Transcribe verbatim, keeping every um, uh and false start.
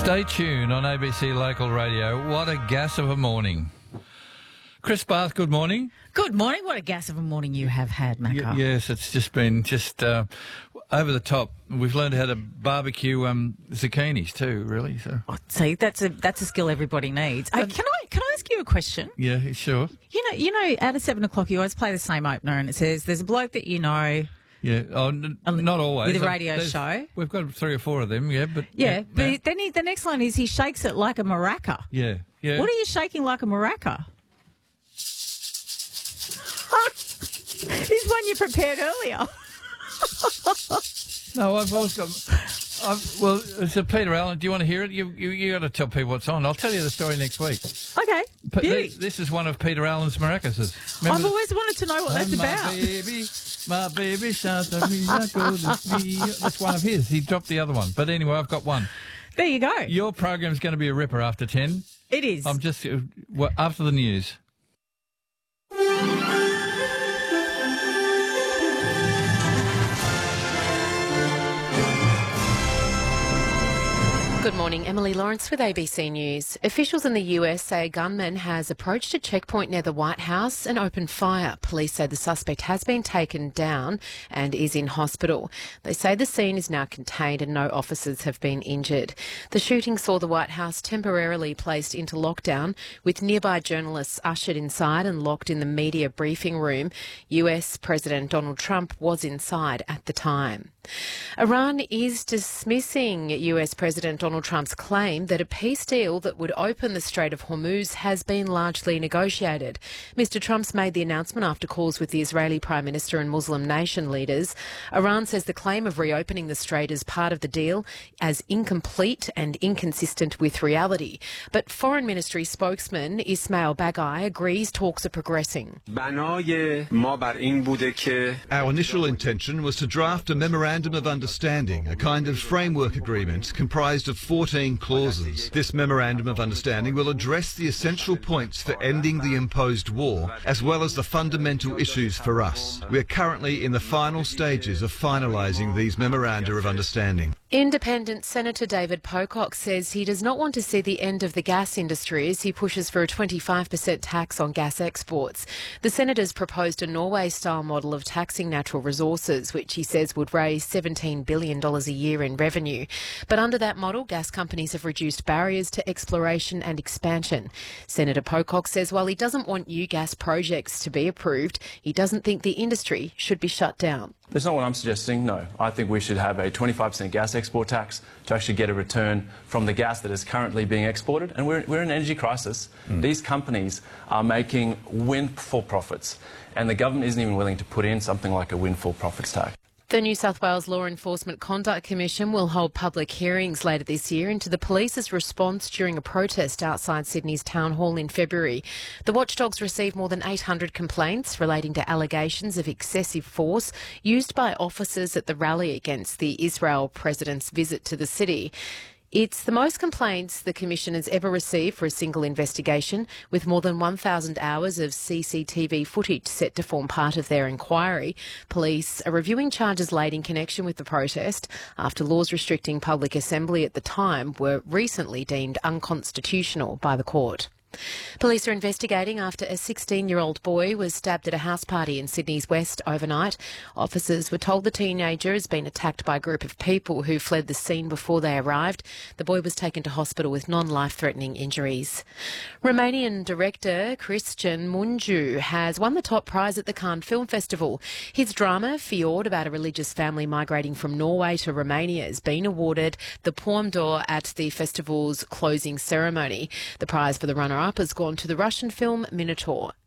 Stay tuned on A B C Local Radio. What a gas of a morning. Chris Bath, good morning. Good morning. What a gas of a morning you have had, Macca. Y- yes, it's just been just uh, over the top. We've learned how to barbecue um, zucchinis too, really. So Oh, see, that's a that's a skill everybody needs. Hey, can I can I ask you a question? yeah, sure. You know, you know, out of seven o'clock, you always play the same opener, and it says, "There's a bloke that you know." Yeah, oh, n- not always. With a Uh, radio there's- show. We've got three or four of them, yeah, but Yeah, yeah, but then he, the next line is he shakes it like a maraca. yeah, yeah. What are you shaking like a maraca? Here's one you prepared earlier. No, I've always got. I've, well, it's a Peter Allen. Do you want to hear it? You you, you got to tell people what's on. I'll tell you the story next week. Okay, But beauty. this, this is one of Peter Allen's maracas. Remember I've the- always wanted to know what that's Oh, my about. baby, my baby shines on me like golden. That's one of his. He dropped the other one. But anyway, I've got one. There you go. Your program's going to be a ripper after ten. It is. I'm just uh, well, after the news. Good morning, Emily Lawrence with A B C News. Officials in the U S say a gunman has approached a checkpoint near the White House and opened fire. Police say the suspect has been taken down and is in hospital. They say the scene is now contained and no officers have been injured. The shooting saw the White House temporarily placed into lockdown, with nearby journalists ushered inside and locked in the media briefing room. U S President Donald Trump was inside at the time. Iran is dismissing U S President Donald Trump's claim that a peace deal that would open the Strait of Hormuz has been largely negotiated. Mister Trump's made the announcement after calls with the Israeli Prime Minister and Muslim nation leaders. Iran says the claim of reopening the strait as part of the deal as incomplete and inconsistent with reality. But Foreign Ministry spokesman Ismail Bagai agrees talks are progressing. Our initial intention was to draft a memorandum of understanding, a kind of framework agreement comprised of fourteen clauses. This memorandum of understanding will address the essential points for ending the imposed war, as well as the fundamental issues for us. We are currently in the final stages of finalising these memoranda of understanding. Independent Senator David Pocock says he does not want to see the end of the gas industry as he pushes for a twenty-five percent tax on gas exports. The senators proposed a Norway-style model of taxing natural resources, which he says would raise seventeen billion dollars a year in revenue. But under that model, gas companies have reduced barriers to exploration and expansion. Senator Pocock says while he doesn't want new gas projects to be approved, he doesn't think the industry should be shut down. That's not what I'm suggesting, no. I think we should have a twenty-five percent gas export tax to actually get a return from the gas that is currently being exported. And we're, we're in an energy crisis. Mm. These companies are making windfall profits, and the government isn't even willing to put in something like a windfall profits tax. The New South Wales Law Enforcement Conduct Commission will hold public hearings later this year into the police's response during a protest outside Sydney's Town Hall in February. The watchdogs received more than eight hundred complaints relating to allegations of excessive force used by officers at the rally against the Israel president's visit to the city. It's the most complaints the Commission has ever received for a single investigation, with more than one thousand hours of C C T V footage set to form part of their inquiry. Police are reviewing charges laid in connection with the protest after laws restricting public assembly at the time were recently deemed unconstitutional by the court. Police are investigating after a sixteen-year-old boy was stabbed at a house party in Sydney's West overnight. Officers were told the teenager has been attacked by a group of people who fled the scene before they arrived. The boy was taken to hospital with non-life-threatening injuries. Romanian director Cristian Mungiu has won the top prize at the Cannes Film Festival. His drama, Fjord, about a religious family migrating from Norway to Romania, has been awarded the Palme d'Or at the festival's closing ceremony. The prize for the runner-up has gone to the Russian film Minotaur.